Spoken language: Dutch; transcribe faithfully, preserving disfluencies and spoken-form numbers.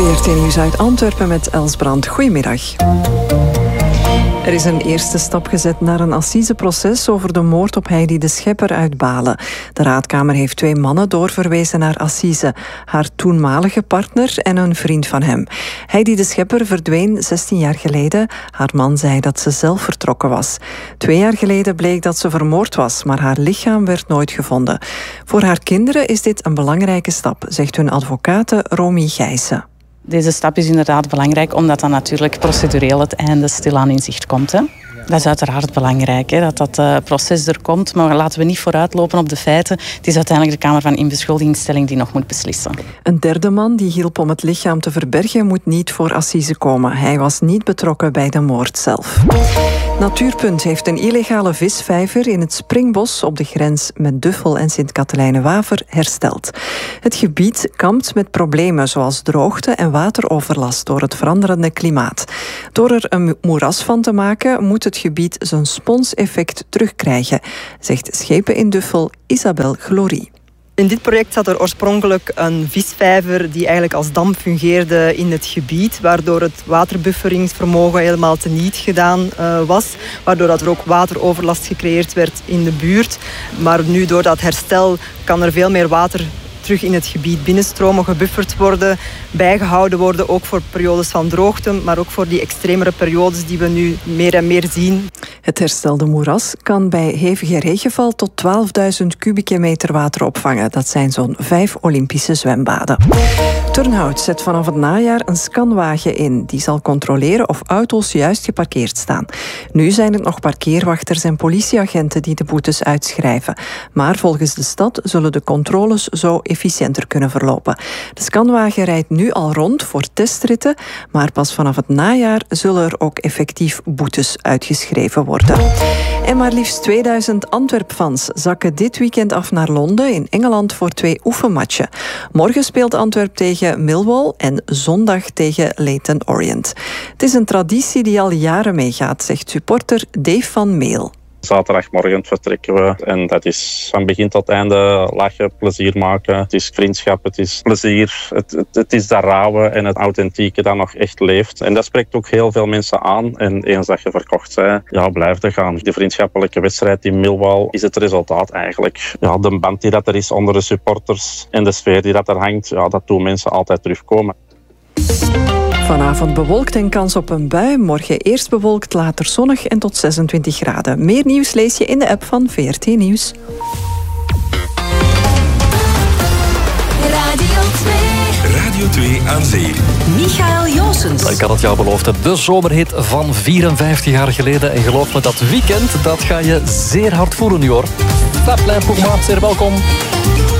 V R T Nieuws uit Antwerpen met Els Brand. Goedemiddag. Er is een eerste stap gezet naar een assiseproces over de moord op Heidi de Schepper uit Balen. De raadkamer heeft twee mannen doorverwezen naar assise. Haar toenmalige partner en een vriend van hem. Heidi de Schepper verdween zestien jaar geleden. Haar man zei dat ze zelf vertrokken was. Twee jaar geleden bleek dat ze vermoord was, maar haar lichaam werd nooit gevonden. Voor haar kinderen is dit een belangrijke stap, zegt hun advocate Romy Gijssen. Deze stap is inderdaad belangrijk, omdat dan natuurlijk procedureel het einde stilaan in zicht komt. Hè. Dat is uiteraard belangrijk, hè, dat dat uh, proces er komt. Maar laten we niet vooruitlopen op de feiten. Het is uiteindelijk de Kamer van Inbeschuldigingsstelling die nog moet beslissen. Een derde man die hielp om het lichaam te verbergen moet niet voor assise komen. Hij was niet betrokken bij de moord zelf. Natuurpunt heeft een illegale visvijver in het Springbos op de grens met Duffel en Sint-Katelijne-Waver hersteld. Het gebied kampt met problemen zoals droogte en wateroverlast door het veranderende klimaat. Door er een moeras van te maken moet het gebied zijn sponseffect terugkrijgen, zegt schepen in Duffel Isabel Glorie. In dit project zat er oorspronkelijk een visvijver die eigenlijk als dam fungeerde in het gebied, waardoor het waterbufferingsvermogen helemaal teniet gedaan uh, was, waardoor dat er ook wateroverlast gecreëerd werd in de buurt. Maar nu door dat herstel kan er veel meer water terug in het gebied binnenstromen, gebufferd worden, bijgehouden worden, ook voor periodes van droogte, maar ook voor die extremere periodes die we nu meer en meer zien. Het herstelde moeras kan bij hevige regenval tot twaalfduizend kubieke meter water opvangen. Dat zijn zo'n vijf Olympische zwembaden. Turnhout zet vanaf het najaar een scanwagen in. Die zal controleren of auto's juist geparkeerd staan. Nu zijn het nog parkeerwachters en politieagenten die de boetes uitschrijven. Maar volgens de stad zullen de controles zo efficiënter kunnen verlopen. De scanwagen rijdt nu al rond voor testritten, maar pas vanaf het najaar zullen er ook effectief boetes uitgeschreven worden. En maar liefst tweeduizend Antwerp-fans zakken dit weekend af naar Londen in Engeland voor twee oefenmatchen. Morgen speelt Antwerp tegen Millwall en zondag tegen Leyton Orient. Het is een traditie die al jaren meegaat, zegt supporter Dave van Meel. Zaterdagmorgen vertrekken we en dat is van begin tot einde lachen, plezier maken. Het is vriendschap, het is plezier, het, het, het is dat rauwe en het authentieke dat nog echt leeft. En dat spreekt ook heel veel mensen aan. En eens dat je verkocht bent, ja, blijf er gaan. De vriendschappelijke wedstrijd in Millwall is het resultaat eigenlijk. Ja, de band die dat er is onder de supporters en de sfeer die dat er hangt, ja, dat doen mensen altijd terugkomen. Vanavond bewolkt en kans op een bui. Morgen eerst bewolkt, later zonnig en tot zesentwintig graden. Meer nieuws lees je in de app van V R T Nieuws. Radio twee. Radio twee aan zee. Michael Joosens. Ik had het jou beloofd. De zomerhit van vierenvijftig jaar geleden. En geloof me, dat weekend dat ga je zeer hard voelen nu hoor. Staplein Poegma, zeer welkom.